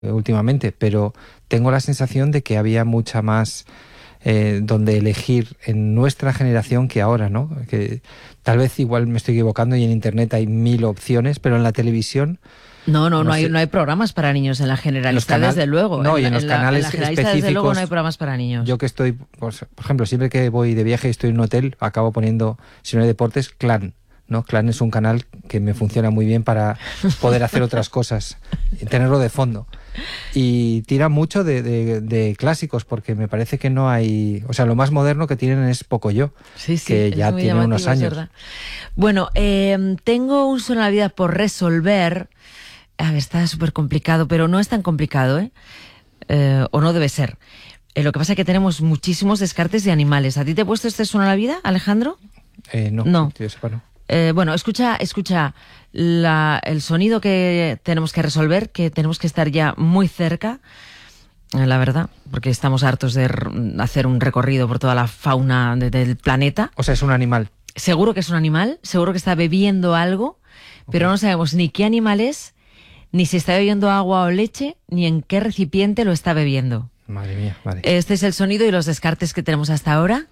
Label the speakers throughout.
Speaker 1: últimamente, pero tengo la sensación de que había mucha más donde elegir en nuestra generación que ahora, ¿no? Que tal vez igual me estoy equivocando y en internet hay 1000 opciones, pero en la televisión
Speaker 2: no hay programas para niños en la Generalista, desde luego.
Speaker 1: No, y en los canales
Speaker 2: en la
Speaker 1: específicos.
Speaker 2: Desde luego no hay programas para niños.
Speaker 1: Yo que estoy, pues, por ejemplo, siempre que voy de viaje y estoy en un hotel, acabo poniendo, si no hay deportes, Clan. ¿No? Clan es un canal que me funciona muy bien para poder hacer otras cosas y tenerlo de fondo. Y tira mucho de clásicos, porque me parece que no hay... O sea, lo más moderno que tienen es Pocoyo, que ya tiene unos años.
Speaker 2: Bueno, tengo un Suena la Vida por resolver. A ver, está súper complicado, pero no es tan complicado, ¿eh? O no debe ser. Lo que pasa es que tenemos muchísimos descartes de animales. ¿A ti te he puesto este Suena la Vida, Alejandro?
Speaker 1: No. Yo sepa, no.
Speaker 2: Bueno, escucha el sonido que tenemos que resolver, que tenemos que estar ya muy cerca, la verdad, porque estamos hartos de hacer un recorrido por toda la fauna del planeta.
Speaker 1: O sea, es un animal.
Speaker 2: Seguro que es un animal, seguro que está bebiendo algo, pero no sabemos ni qué animal es, ni si está bebiendo agua o leche, ni en qué recipiente lo está bebiendo.
Speaker 1: Madre mía, vale.
Speaker 2: Este es el sonido y los descartes que tenemos hasta ahora.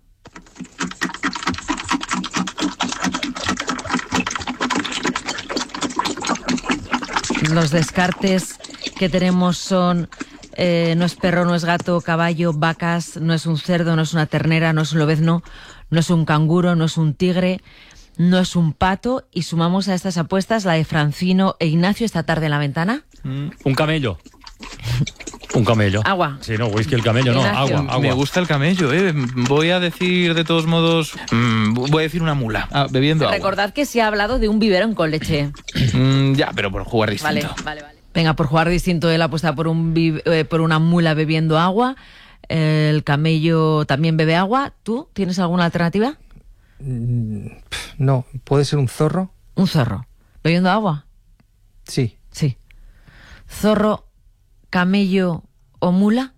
Speaker 2: Los descartes que tenemos son no es perro, no es gato, caballo, vacas, no es un cerdo, no es una ternera, no es un lobezno, no es un canguro, no es un tigre, no es un pato. Y sumamos a estas apuestas la de Francino e Ignacio esta tarde en la ventana.
Speaker 3: Un camello. Un camello.
Speaker 2: Agua.
Speaker 3: Sí, no, whisky el camello, no, agua.
Speaker 4: Me gusta el camello, Voy a decir, de todos modos, voy a decir una mula, bebiendo agua.
Speaker 2: Recordad que se ha hablado de un biberón con leche.
Speaker 4: Ya, pero por jugar distinto.
Speaker 2: Vale. Venga, por jugar distinto, él apuesta por una mula bebiendo agua. El camello también bebe agua. ¿Tú tienes alguna alternativa?
Speaker 1: No, ¿puede ser un zorro?
Speaker 2: Un zorro. ¿Bebiendo agua?
Speaker 1: Sí.
Speaker 2: Zorro, camello o mula.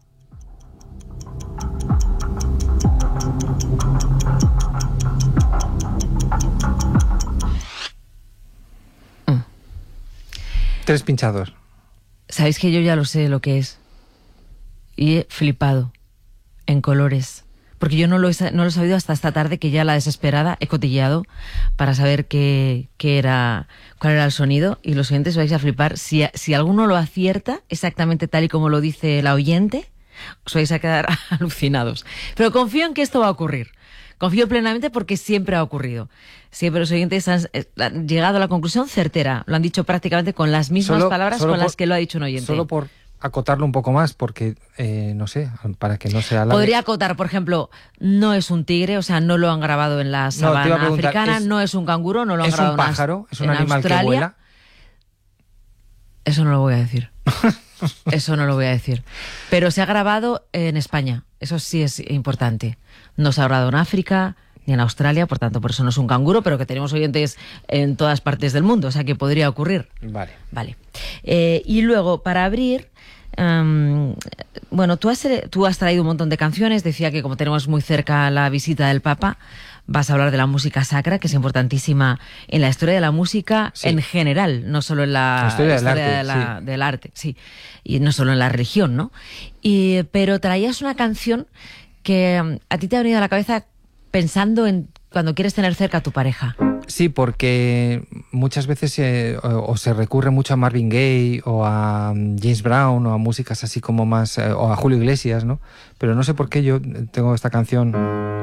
Speaker 1: Tres pinchados.
Speaker 2: Sabéis que yo ya lo sé lo que es. Y he flipado en colores. Porque yo no lo he sabido hasta esta tarde, que ya la desesperada he cotilleado para saber cuál era el sonido. Y los oyentes vais a flipar. Si alguno lo acierta exactamente tal y como lo dice la oyente, os vais a quedar alucinados. Pero confío en que esto va a ocurrir. Confío plenamente porque siempre ha ocurrido. Siempre los oyentes han llegado a la conclusión certera. Lo han dicho prácticamente con las mismas palabras con las que lo ha dicho un oyente.
Speaker 1: Solo por acotarlo un poco más, porque, no sé, para que no sea...
Speaker 2: Podría acotar, por ejemplo, no es un tigre, o sea, no lo han grabado en la sabana africana, no es un canguro, no lo han grabado en Australia.
Speaker 1: ¿Es un pájaro? ¿Es un animal que vuela?
Speaker 2: Eso no lo voy a decir. Eso no lo voy a decir. Pero se ha grabado en España. Eso sí es importante. No se ha grabado en África ni en Australia, por tanto, por eso no es un canguro, pero que tenemos oyentes en todas partes del mundo, o sea que podría ocurrir. Vale. Y luego, para abrir... bueno, tú has traído un montón de canciones. Decía que como tenemos muy cerca la visita del Papa, vas a hablar de la música sacra, que es importantísima en la historia de la música en general, no solo en la historia del arte, sí, y no solo en la religión, ¿no? Pero traías una canción que a ti te ha venido a la cabeza pensando en cuando quieres tener cerca a tu pareja.
Speaker 1: Sí, porque muchas veces o se recurre mucho a Marvin Gaye o a James Brown o a músicas así como más... o a Julio Iglesias, ¿no? Pero no sé por qué yo tengo esta canción...